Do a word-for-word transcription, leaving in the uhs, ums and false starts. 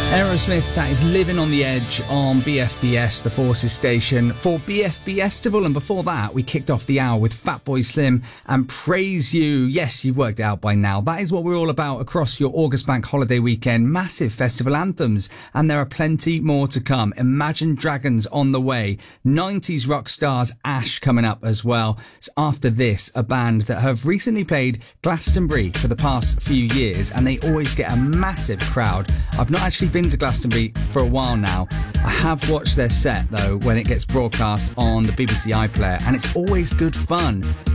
Aerosmith, that is Living on the Edge on B F B S, the Forces station, for B F B Estival. And before that, we kicked off the hour with Fatboy Slim and Praise You. Yes, you've worked it out by now. That is what we're all about across your August bank holiday weekend. Massive festival anthems, and there are plenty more to come. Imagine Dragons on the way. nineties rock stars Ash coming up as well. So after this, a band that have recently played Glastonbury for the past few years, and they always get a massive crowd. I've not actually been to Glastonbury for a while now. I have watched their set though when it gets broadcast on the B B C iPlayer, and it's always good fun.